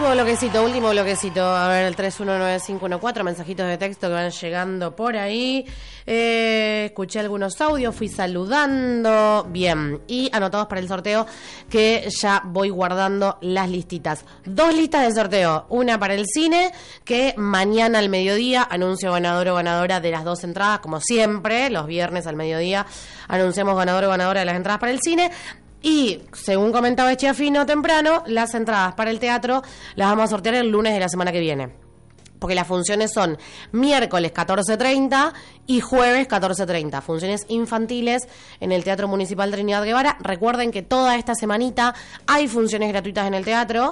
último bloquecito. A ver, el 319514, mensajitos de texto que van llegando por ahí. Escuché algunos audios, fui saludando. Bien, y anotados para el sorteo, que ya voy guardando las listitas. 2 listas de sorteo. Una para el cine, que mañana al mediodía anuncio ganador o ganadora de las 2 entradas, como siempre, los viernes al mediodía anunciamos ganador o ganadora de las entradas para el cine. Y, según comentaba Chiafino temprano, las entradas para el teatro las vamos a sortear el lunes de la semana que viene. Porque las funciones son miércoles 14:30 y jueves 14:30. Funciones infantiles en el Teatro Municipal Trinidad Guevara. Recuerden que toda esta semanita hay funciones gratuitas en el teatro.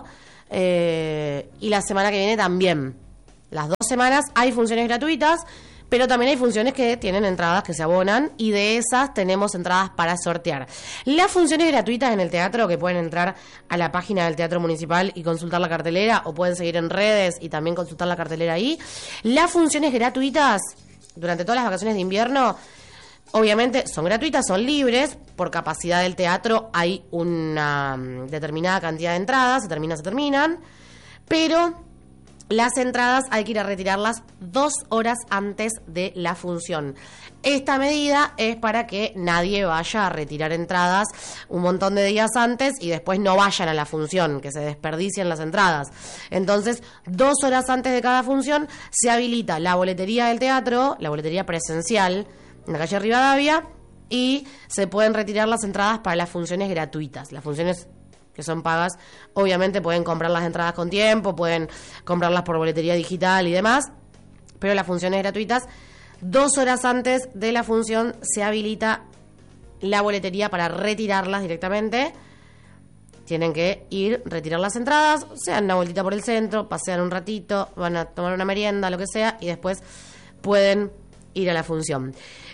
Y la semana que viene también. Las 2 semanas hay funciones gratuitas. Pero también hay funciones que tienen entradas que se abonan, y de esas tenemos entradas para sortear. Las funciones gratuitas en el teatro, que pueden entrar a la página del Teatro Municipal y consultar la cartelera, o pueden seguir en redes y también consultar la cartelera ahí. Las funciones gratuitas durante todas las vacaciones de invierno, obviamente son gratuitas, son libres. Por capacidad del teatro hay una determinada cantidad de entradas, se terminan, pero las entradas hay que ir a retirarlas 2 horas antes de la función. Esta medida es para que nadie vaya a retirar entradas un montón de días antes y después no vayan a la función, que se desperdicien las entradas. Entonces, 2 horas antes de cada función se habilita la boletería del teatro, la boletería presencial, en la calle Rivadavia, y se pueden retirar las entradas para las funciones gratuitas. Las funciones que son pagas, obviamente pueden comprar las entradas con tiempo, pueden comprarlas por boletería digital y demás, pero las funciones gratuitas, 2 horas antes de la función se habilita la boletería para retirarlas directamente. Tienen que ir, retirar las entradas, se dan una vueltita por el centro, pasean un ratito, van a tomar una merienda, lo que sea, y después pueden ir a la función.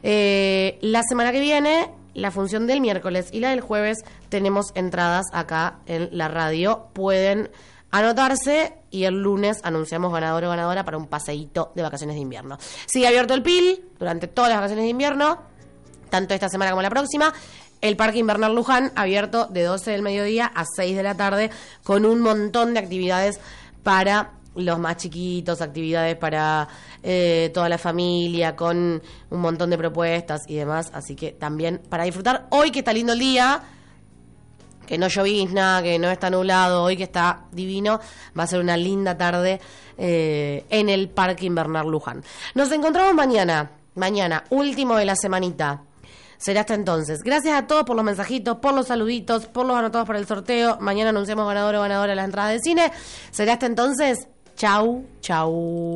La semana que viene, la función del miércoles y la del jueves, tenemos entradas acá en la radio. Pueden anotarse y el lunes anunciamos ganador o ganadora para un paseíto de vacaciones de invierno. Sigue abierto el PIL durante todas las vacaciones de invierno, tanto esta semana como la próxima. El Parque Invernal Luján abierto de 12 del mediodía a 6 de la tarde, con un montón de actividades para los más chiquitos, actividades para toda la familia, con un montón de propuestas y demás, así que también para disfrutar hoy que está lindo el día, que no llovizna, que no está nublado, hoy que está divino, va a ser una linda tarde en el Parque Invernal Luján. Nos encontramos mañana, último de la semanita. Será hasta entonces. Gracias a todos por los mensajitos, por los saluditos, por los anotados para el sorteo. Mañana anunciamos ganador o ganadora de las entradas del cine. Será hasta entonces. Chau.